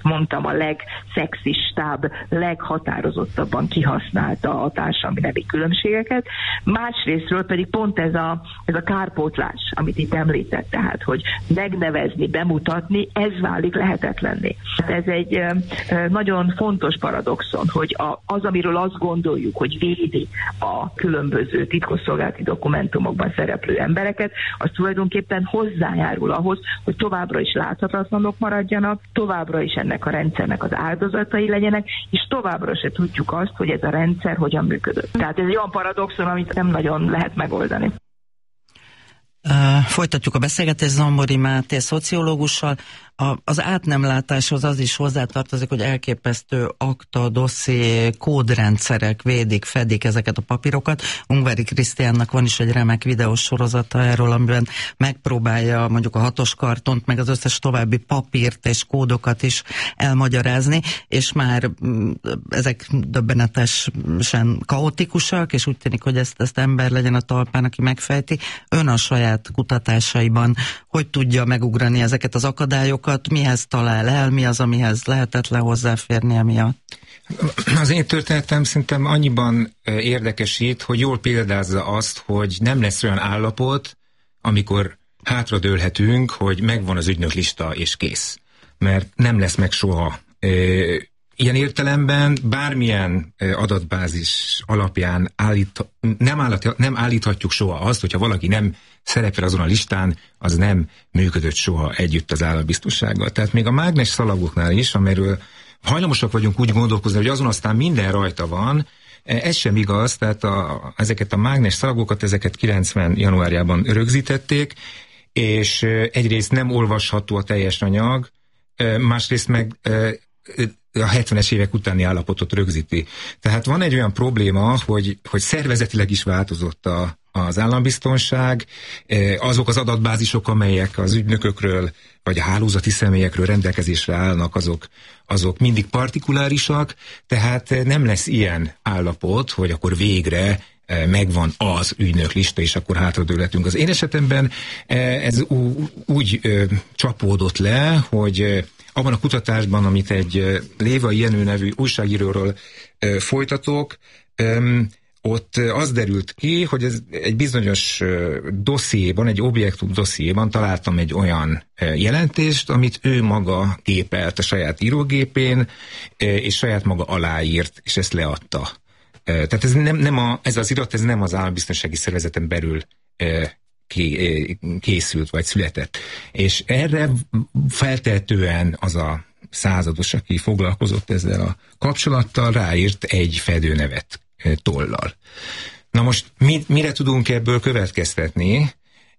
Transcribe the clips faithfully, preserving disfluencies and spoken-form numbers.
mondtam, a legszexistább, leghatározottabban kihasználta a társadalmi nemi különbségeket. Másrésztről pedig pont ez a, ez a kárpótlás, amit itt említett, tehát, hogy megnevezni, bemutatni, ez válik lehetetlenné. Ez egy nagyon fontos paradoxon, hogy az, amiről azt gondoljuk, hogy védi a különböző titkosszolgálati dokumentumokban szereplő embereket, az tulajdonképpen hozzájárul ahhoz, hogy továbbra is láthatatlanok maradjanak, továbbra is ennek a rendszernek az áldozatai legyenek, és továbbra se tudjuk azt, hogy ez a rendszer hogyan működött. Tehát ez egy olyan paradoxon, amit nem nagyon lehet megoldani. Uh, folytatjuk a beszélgetést Zambori Máté szociológussal. A, az átnemlátáshoz az is hozzátartozik, hogy elképesztő akta, dosszié, kódrendszerek védik, fedik ezeket a papírokat. Ungvári Krisztiánnak van is egy remek videós sorozata erről, amiben megpróbálja mondjuk a hatos kartont, meg az összes további papírt és kódokat is elmagyarázni, és már ezek döbbenetesen kaotikusak, és úgy tűnik, hogy ezt, ezt ember legyen a talpán, aki megfejti. Ön a saját kutatásaiban hogy tudja megugrani ezeket az akadályokat, mihez talál el, mi az, amihez lehetetlen hozzáférni emiatt? Az én történetem szerintem annyiban érdekesít, hogy jól példázza azt, hogy nem lesz olyan állapot, amikor hátradőlhetünk, hogy megvan az ügynöklista és kész. Mert nem lesz meg soha. Ilyen értelemben bármilyen adatbázis alapján állít, nem, állít, nem állíthatjuk soha azt, hogyha valaki nem szerepel azon a listán, az nem működött soha együtt az állambiztonsággal. Tehát még a mágnes szalagoknál is, amiről hajlamosak vagyunk úgy gondolkozni, hogy azon aztán minden rajta van, ez sem igaz, tehát a, ezeket a mágnes szalagokat, ezeket kilencven januárjában rögzítették, és egyrészt nem olvasható a teljes anyag, másrészt meg a hetvenes évek utáni állapotot rögzíti. Tehát van egy olyan probléma, hogy, hogy szervezetileg is változott a, az állambiztonság, azok az adatbázisok, amelyek az ügynökökről vagy a hálózati személyekről rendelkezésre állnak, azok, azok mindig partikulárisak, tehát nem lesz ilyen állapot, hogy akkor végre megvan az ügynöklista, és akkor hátradőlhetünk. Az én esetemben ez úgy csapódott le, hogy abban a kutatásban, amit egy Lévai Jenő nevű újságíróról folytatok, ott az derült ki, hogy ez egy bizonyos dossziéban, egy objektum dossziéban találtam egy olyan jelentést, amit ő maga gépelt a saját írógépén, és saját maga aláírt, és ezt leadta. Tehát ez, nem, nem a, ez az irat, ez nem az állambiztonsági szervezeten belül készült, vagy született. És erre feltehetően az a százados, aki foglalkozott ezzel a kapcsolattal, ráírt egy fedőnevet tollal. Na most mi, mire tudunk ebből következtetni?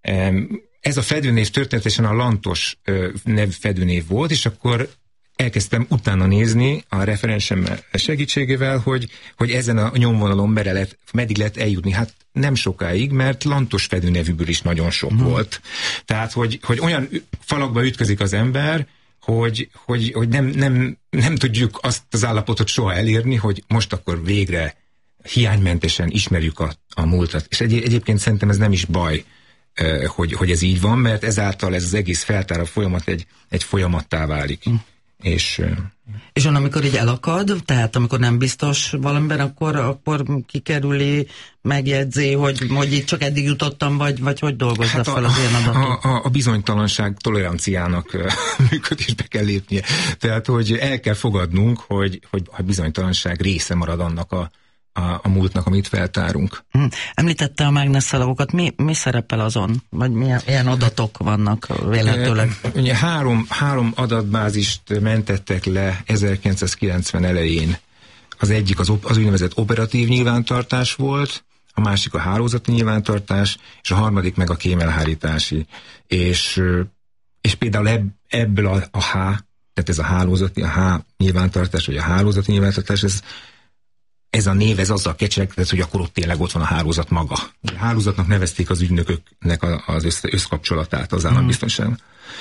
Ez a fedőnév történetesen a Lantos nev fedőnév volt, és akkor elkezdtem utána nézni a referensem segítségével, hogy, hogy ezen a nyomvonalon merre lett, meddig lehet eljutni. Hát nem sokáig, mert Lantos fedőnevűből is nagyon sok hmm. volt. Tehát, hogy, hogy olyan falakba ütközik az ember, hogy, hogy, hogy nem, nem, nem tudjuk azt az állapotot soha elérni, hogy most akkor végre hiánymentesen ismerjük a, a múltat. És egy, egyébként szerintem ez nem is baj, hogy, hogy ez így van, mert ezáltal ez az egész feltáró folyamat egy, egy folyamattá válik. Hmm. És, és on, amikor így elakad, tehát amikor nem biztos valamiben, akkor, akkor kikerüli, megjegyzi, hogy, hogy itt csak eddig jutottam, vagy, vagy hogy dolgozza hát fel az ilyen adatot? A, a, a bizonytalanság toleranciának működésbe kell lépnie. Tehát, hogy el kell fogadnunk, hogy, hogy a bizonytalanság része marad annak a A, a múltnak, amit feltárunk. Hm. Említette a mágnesszalagokat, mi, mi szerepel azon? Vagy milyen, milyen adatok vannak véletőleg? E, ugye három, három adatbázist mentettek le ezerkilencszázkilencven elején. Az egyik az, az úgynevezett operatív nyilvántartás volt, a másik a hálózati nyilvántartás, és a harmadik meg a kémelhárítási. És, és például ebb, ebből a, a H, tehát ez a hálózati, a H nyilvántartás, vagy a hálózati nyilvántartás, ez Ez a név, ez azzal kecsegtet, hogy akkor ott tényleg ott van a hálózat maga. A hálózatnak nevezték az ügynököknek az össz, összkapcsolatát az állambiztonságban.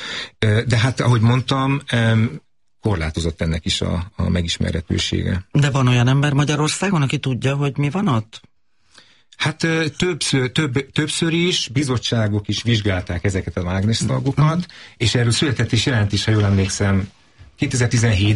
De hát, ahogy mondtam, korlátozott ennek is a, a megismerhetősége. De van olyan ember Magyarországon, aki tudja, hogy mi van ott? Hát többször, több, többször is bizottságok is vizsgálták ezeket a mágnesszalagokat, mm. és erről született is jelentés, ha jól emlékszem, kétezer-tizenhét